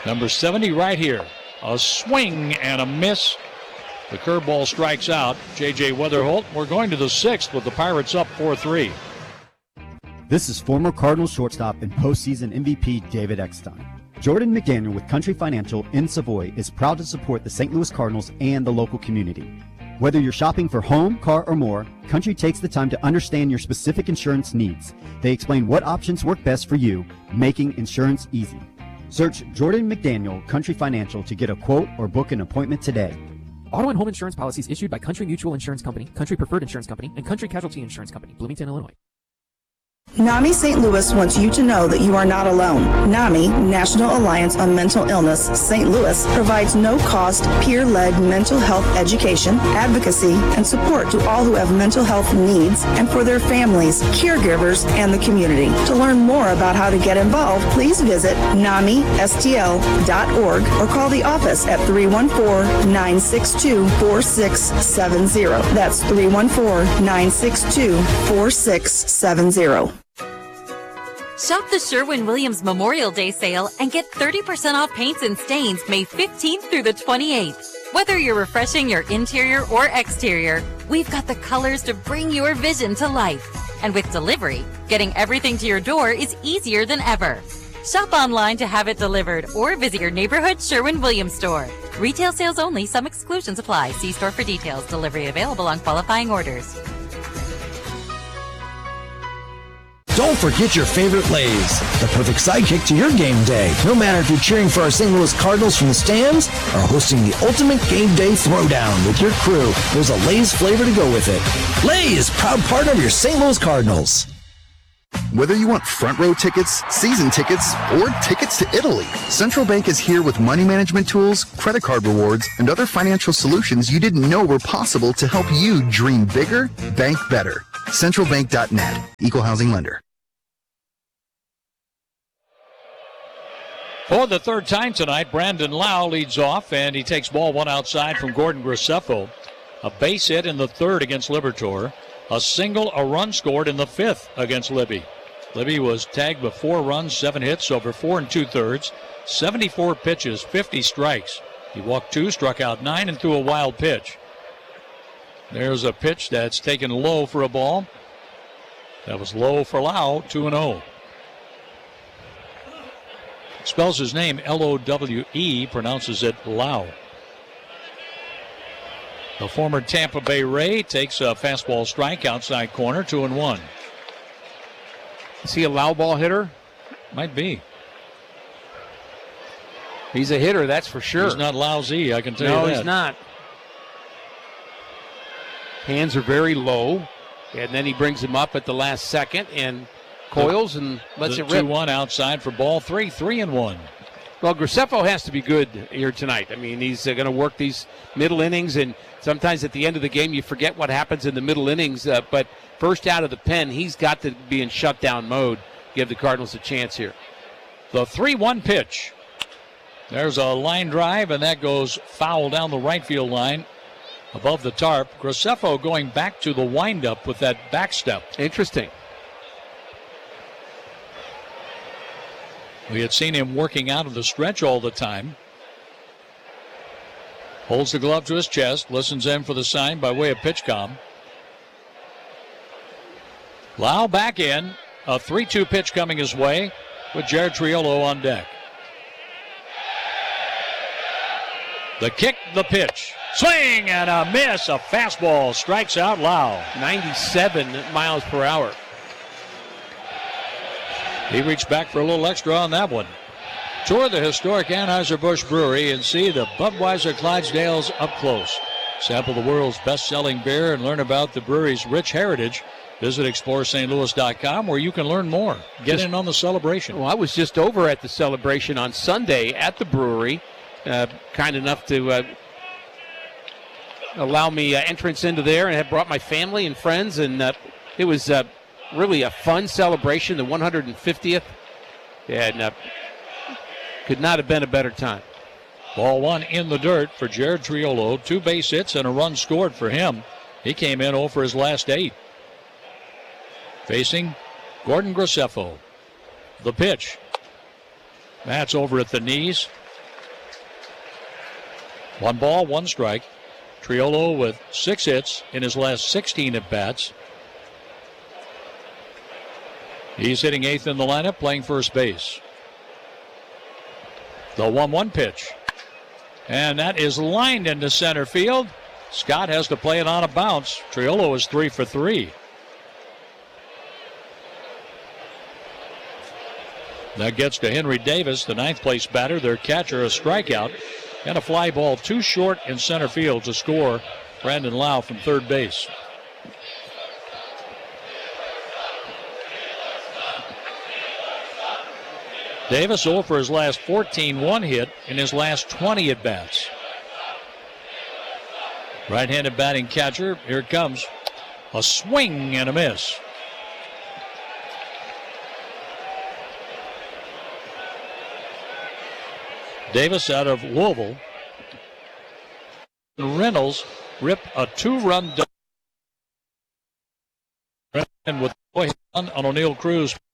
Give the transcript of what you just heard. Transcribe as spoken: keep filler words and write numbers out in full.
Number seventy right here. A swing and a miss. The curveball strikes out J J Weatherholt. We're going to the sixth with the Pirates up four three. This is former Cardinals shortstop and postseason M V P David Eckstein. Jordan McDaniel with Country Financial in Savoy is proud to support the Saint Louis Cardinals and the local community. Whether you're shopping for home, car, or more, Country takes the time to understand your specific insurance needs. They explain what options work best for you, making insurance easy. Search Jordan McDaniel Country Financial to get a quote or book an appointment today. Auto and home insurance policies issued by Country Mutual Insurance Company, Country Preferred Insurance Company, and Country Casualty Insurance Company, Bloomington, Illinois. NAMI Saint Louis wants you to know that you are not alone. NAMI, National Alliance on Mental Illness, Saint Louis, provides no-cost, peer-led mental health education, advocacy, and support to all who have mental health needs and for their families, caregivers, and the community. To learn more about how to get involved, please visit nami s t l dot org or call the office at three one four, nine six two, four six seven zero. That's three one four, nine six two, four six seven zero. Shop the Sherwin-Williams Memorial Day sale and get thirty percent off paints and stains May fifteenth through the twenty-eighth. Whether you're refreshing your interior or exterior, we've got the colors to bring your vision to life. And with delivery, getting everything to your door is easier than ever. Shop online to have it delivered or visit your neighborhood Sherwin-Williams store. Retail sales only. Some exclusions apply. See store for details. Delivery available on qualifying orders. Don't forget your favorite Lay's, the perfect sidekick to your game day. No matter if you're cheering for our Saint Louis Cardinals from the stands or hosting the ultimate game day throwdown with your crew, there's a Lay's flavor to go with it. Lay's, proud partner of your Saint Louis Cardinals. Whether you want front row tickets, season tickets, or tickets to Italy, Central Bank is here with money management tools, credit card rewards, and other financial solutions you didn't know were possible to help you dream bigger, bank better. central bank dot net, Equal Housing Lender. For the third time tonight, Brandon Lau leads off, and he takes ball one outside from Gordon Graceffo. A base hit in the third against Libertor. A single, a run scored in the fifth against Libby. Libby was tagged with four runs, seven hits over four and two-thirds, seventy-four pitches, fifty strikes. He walked two, struck out nine, and threw a wild pitch. There's a pitch that's taken low for a ball. That was low for Lau, two and oh. Spells his name L O W E, pronounces it Lau. The former Tampa Bay Ray takes a fastball strike outside corner, two and one. Is he a Lau ball hitter? Might be. He's a hitter, that's for sure. He's not lousy, I can tell no, you that. No, he's not. Hands are very low, and then he brings him up at the last second and coils and lets the it rip. two one outside for ball three, three and one. Well, Graceffo has to be good here tonight. I mean, he's uh, going to work these middle innings, and sometimes at the end of the game you forget what happens in the middle innings. Uh, but first out of the pen, he's got to be in shutdown mode. Give the Cardinals a chance here. The three one pitch. There's a line drive, and that goes foul down the right field line above the tarp. Graceffo going back to the windup with that back step. Interesting. We had seen him working out of the stretch all the time. Holds the glove to his chest, listens in for the sign by way of pitch comm. Lau back in. A three two pitch coming his way with Jared Triolo on deck. The kick, the pitch. Swing and a miss. A fastball strikes out Lau. ninety-seven miles per hour. He reached back for a little extra on that one. Tour the historic Anheuser-Busch Brewery and see the Budweiser Clydesdales up close. Sample the world's best-selling beer and learn about the brewery's rich heritage. Visit explore st louis dot com where you can learn more. Get just, in on the celebration. Well, I was just over at the celebration on Sunday at the brewery. Uh, kind enough to uh, allow me uh, entrance into there, and have brought my family and friends, and uh, it was uh, really a fun celebration, the one hundred fiftieth, and uh, could not have been a better time. Ball one in the dirt for Jared Triolo. Two base hits and a run scored for him. He came in oh for his last eight. Facing Gordon Graceffo. The pitch. That's over at the knees. One ball, one strike. Triolo with six hits in his last sixteen at-bats. He's hitting eighth in the lineup, playing first base. The one one pitch. And that is lined into center field. Scott has to play it on a bounce. Triolo is three for three. That gets to Henry Davis, the ninth place batter, their catcher, a strikeout. And a fly ball too short in center field to score Brandon Lau from third base. Davis oh for his last fourteen, one hit in his last twenty at-bats. Right-handed batting catcher, here it comes. A swing and a miss. Davis out of Louisville. Reynolds ripped a two-run double with on O'Neill Cruz.